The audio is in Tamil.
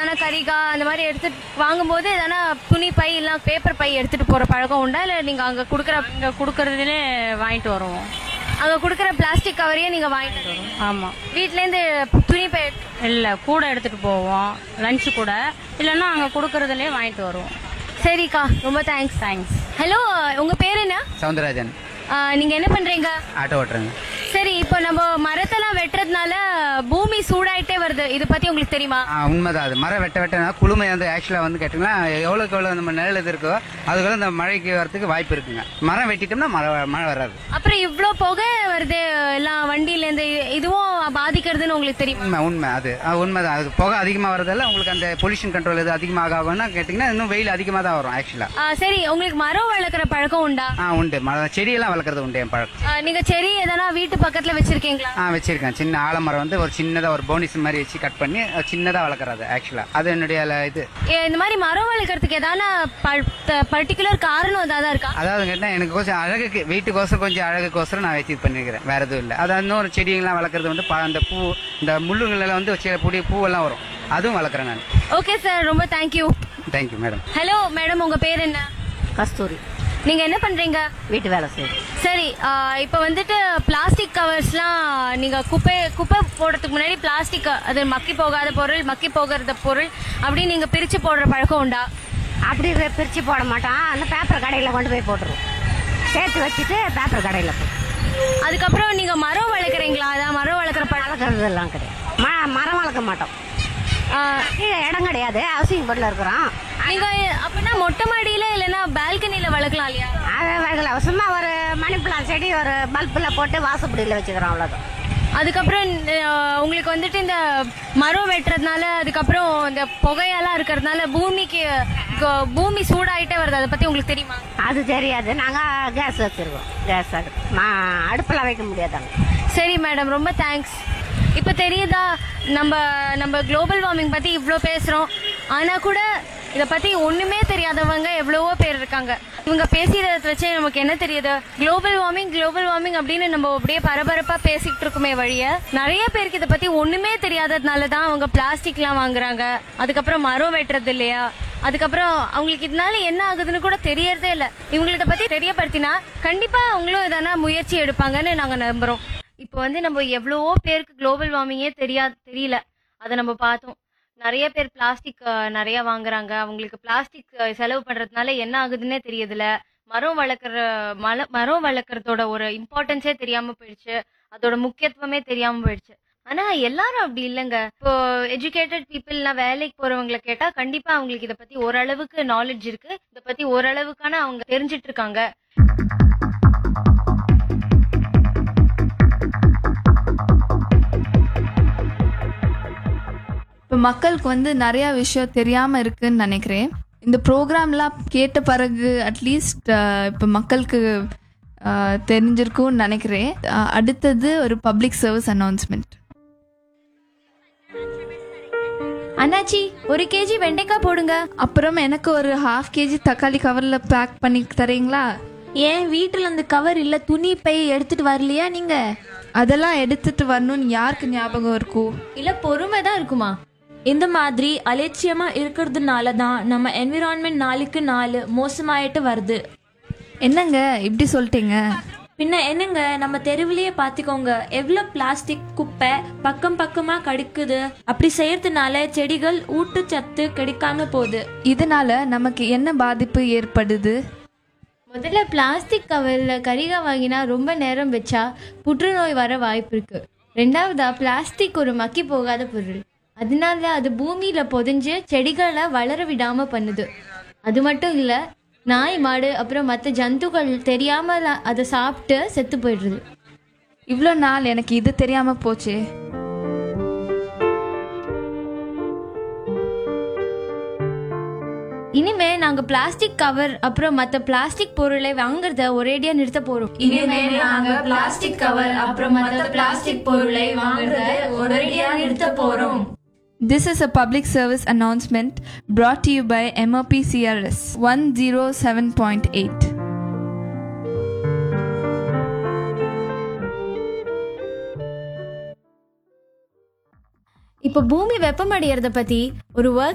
எதனா கரிகா அந்த மாதிரி எடுத்துட்டு வாங்கும்போது எதனா துணி பை இல்ல பேப்பர் பை எடுத்துட்டு போற பழக்கம் உண்டா, இல்ல நீங்க அங்க கொடுக்கறதுலே வாங்கிட்டு வருவோம். அங்க குடுக்கற பிளாஸ்டிக் கவரையே நீங்க வாங்கிட்டு வருவீங்க? ஆமா. வீட்ல இருந்து துணி பை இல்ல, கூட எடுத்துட்டு போவோம், லஞ்சு கூட. இல்லைன்னா அங்க கொடுக்கறதுலே வாங்கிட்டு வருவோம். சரிக்கா, ரொம்ப தேங்க்ஸ். ஹலோ, உங்க பேர் என்ன? சவுந்தரராஜன். நீங்க என்ன பண்றீங்க? ஆட்டோ ஓட்டுறேங்க. சரி, இப்போ நம்ம மரத்தெல்லாம் வெட்டுறதுனால பூமி சூடாயிட்டே வருது, இத பத்தி உங்களுக்கு தெரியுமா? உண்மைதான். அது மரம் வெட்ட குளுமை வந்து ஆக்சுவலா வந்து கேட்டீங்கன்னா எவ்வளவுக்கு எவ்வளவு நம்ம நிழல் இது இருக்கோ அதுக்குள்ள இந்த மழைக்கு வரதுக்கு வாய்ப்பு இருக்குங்க. மரம் வெட்டிட்டோம்னா மழை வராது. அப்புறம் இவ்ளோ புகை வருது எல்லாம் வண்டியில இருந்து, இதுவும் பாதிக்கிறதுன்னு உங்களுக்கு தெரியுமா? உண்மை அது உண்மைதான். அது புகை அதிகமா வரதால உங்களுக்கு அந்த பொல்யூஷன் கண்ட்ரோல் இது அதிகமாக ஆகும்னா கேட்டீங்கன்னா இன்னும் வெயில் அதிகமா தான் வரும் ஆக்சுவலா. சரி, உங்களுக்கு மரம் வளர்க்குற பழக்கம் உண்டா? உண்டு. செடியெல்லாம் வளர்க்கறது உண்டு என் பழக்கம். நீங்க செடி எதனா வீட்டு பக்கத்துல வச்சிருக்கீங்களா? வச்சிருக்கேன். சின்ன ஆலமரம் வந்து ஒரு சின்னதா ஒரு போனிஸ் மாதிரி வச்சு கட் பண்ணி சின்னதா வளர்க்கறது ஆக்சுவலா. அது என்னுடைய இது. இந்த மாதிரி மரம் வளர்க்கறதுக்கு ஏதான பர்டிகுலர் காரணம் ஏதாவது இருக்கா? அதாவது கேட்டா எனக்கு கொஞ்சம் அழகுக்கு, வீட்டுக்கோசரம் கொஞ்சம் அழகுக்கோசரம் நான் வச்சு பண்ணிருக்கிறேன், வேற எதுவும் இல்லை. அதாவது இன்னொரு செடிங்கெல்லாம் வளர்க்கறது வந்து அந்த பூ, இந்த முள்ளுங்கள வந்து புதிய பூவெல்லாம் வரும், அதுவும் வளர்க்குறேன் நான். ஓகே சார், ரொம்ப தேங்க்யூ மேடம். ஹலோ மேடம், உங்க பேர் என்ன? கஸ்தூரி. நீங்க என்ன பண்றீங்க? வீட்டு வேலை செய்யுது. சரி, இப்ப வந்துட்டு பிளாஸ்டிக் கவர்ஸ்லாம் நீங்க குப்பை போடுறதுக்கு முன்னாடி பிளாஸ்டிக், அது மக்கி போகாத பொருள், மக்கி போகிறத பொருள் அப்படி நீங்க பிரிச்சு போடுற பழக்கம் உண்டா? அப்படி பிரிச்சு போட மாட்டோம். அந்த பேப்பர் கடையில கொண்டு போய் போட்டுருவோம். சேர்த்து வச்சுட்டு பேப்பர் கடையில போட்டுருவோம். அதுக்கப்புறம் நீங்க மரம் வளர்க்குறீங்களா? அதான் மரம் வளர்க்குற வளர்க்கறது எல்லாம் கிடையாது. மரம் வளர்க்க மாட்டோம். இடம் கிடையாது, ஹவுசிங் போர்ட்ல இருக்கிறோம். நீங்க அப்படின்னா மொட்டை மாடியில இல்லைன்னா பால்கனில வளர்க்கலாம் இல்லையா? அதை வளர்க்கலாம். சும்மா ஒரு மணி பிளான் செடி ஒரு பல்புல போட்டு வாசப்படியில வச்சுக்கிறோம், அவ்வளவுதான். அதுக்கப்புறம் உங்களுக்கு வந்துட்டு இந்த மரம் வெட்டுறதுனால அதுக்கப்புறம் இந்த புகையெல்லாம் இருக்கிறதுனால பூமி சூடாயிட்டே வருது, அதை பத்தி உங்களுக்கு தெரியுமா? அது தெரியாது. நாங்க கேஸ் வச்சிருக்கோம். கேஸ் அடுப்புல வைக்க முடியாதாங்க. சரி மேடம், ரொம்ப தேங்க்ஸ். இப்ப தெரியுதா, நம்ம குளோபல் வார்மிங் பத்தி இவ்ளோ பேசுறோம், ஆனா கூட இத பத்தி ஒண்ணுமே தெரியாதவங்க எவ்வளவோ பேர் இருக்காங்க. இவங்க பேசியதை வச்சு நமக்கு என்ன தெரியுது? குளோபல் வார்மிங் அப்படின்னு நம்ம அப்படியே பரபரப்பா பேசிட்டு இருக்குமே வழிய, நிறைய பேருக்கு இதை பத்தி ஒண்ணுமே தெரியாததுனாலதான் அவங்க பிளாஸ்டிக் எல்லாம் வாங்குறாங்க. அதுக்கப்புறம் மரம் வெட்டுறது இல்லையா, அதுக்கப்புறம் அவங்களுக்கு இதனால என்ன ஆகுதுன்னு கூட தெரியறதே இல்ல. இவங்களை இதை பத்தி தெரியப்படுத்தினா கண்டிப்பா அவங்களும் எதனா முயற்சி எடுப்பாங்கன்னு நாங்க நம்புறோம். இப்போ வந்து நம்ம எவ்வளவோ பேருக்கு குளோபல் வார்மிங்கே தெரியல, அதை நம்ம பார்த்தோம். நிறைய பேர் பிளாஸ்டிக் நிறைய வாங்குறாங்க, அவங்களுக்கு பிளாஸ்டிக் செலவு பண்றதுனால என்ன ஆகுதுன்னே தெரியுதுல. மரம் வளர்க்கறதோட ஒரு இம்பார்ட்டன்ஸே தெரியாம போயிடுச்சு, அதோட முக்கியத்துவமே தெரியாம போயிடுச்சு. ஆனா எல்லாரும் அப்படி இல்லைங்க. இப்போ எஜுகேட்டட் பீப்புள்லாம் வேலைக்கு போறவங்களை கேட்டா கண்டிப்பா அவங்களுக்கு இதை பத்தி ஓரளவுக்கு நாலேஜ் இருக்கு, இதை பத்தி ஓரளவுக்கான அவங்க தெரிஞ்சிட்டு இருக்காங்க. இப்போ மக்களுக்கு வந்து நிறைய விஷயம் தெரியாமல் இருக்குன்னு நினைக்கிறேன். இந்த ப்ரோக்ராம்லாம் கேட்ட பிறகு அட்லீஸ்ட் இப்போ மக்களுக்கு தெரிஞ்சிருக்கும்னு நினைக்கிறேன். அடுத்தது ஒரு பப்ளிக் சர்வீஸ் அனௌன்ஸ்மெண்ட். அண்ணாச்சி, 1 kg வெண்டைக்காய் போடுங்க. அப்புறம் எனக்கு ஒரு 1/2 kg தக்காளி கவரில் பேக் பண்ணி தரீங்களா? ஏன் வீட்டில் அந்த கவர் இல்லை, துணி பை எடுத்துட்டு வரலையா நீங்க? அதெல்லாம் எடுத்துட்டு வரணும்னு யாருக்கு ஞாபகம் இருக்கும்? இல்ல பொறுமை தான் இருக்குமா? இந்த மாதிரி அலட்சியமா இருக்கிறதுனால தான் நம்ம என்விரான்மெண்ட் நாளுக்கு நாள் மோசமாயிட்டு வருது. என்னங்க இப்படி சொல்லிட்டீங்க? பின்ன என்னங்க, நம்ம தெருவிலேயே பார்த்துக்கோங்க, எவ்வளோ பிளாஸ்டிக் குப்பை பக்கம் பக்கமாக கிடைக்குது. அப்படி செய்யறதுனால செடிகள் ஊட்டச்சத்து கிடைக்காம போகுது. இதனால நமக்கு என்ன பாதிப்பு ஏற்படுது? முதல்ல பிளாஸ்டிக் கவர்ல கரிகா வாங்கினா ரொம்ப நேரம் வச்சா புற்றுநோய் வர வாய்ப்பு இருக்கு. 2வதா, பிளாஸ்டிக் ஒரு மக்கி போகாத பொருள், அதனால அது பூமியில பொதிஞ்சு செடிகளை வளர விடாம பண்ணுது. அது மட்டும் இல்ல, நாய் மாடு அப்புறம் மற்ற ஜந்துக்கள் தெரியாம அதை சாப்பிட்டு செத்து போயிடுறது. இவ்வளோ நாள் எனக்கு இது தெரியாம போச்சு. இனிமே நாங்க பிளாஸ்டிக் கவர் அப்புறம் மற்ற பிளாஸ்டிக் பொருளை வாங்குறத ஒரேடியா நிறுத்த போறோம். இனிமே நாங்க பிளாஸ்டிக் கவர் அப்புறம் மற்ற பிளாஸ்டிக் பொருளை வாங்குறத ஒரேடியா நிறுத்த போறோம். This is a public service announcement brought to you by MOP CRS 107.8. இப்போ பூமி வெப்பமடையறத பத்தி ஒரு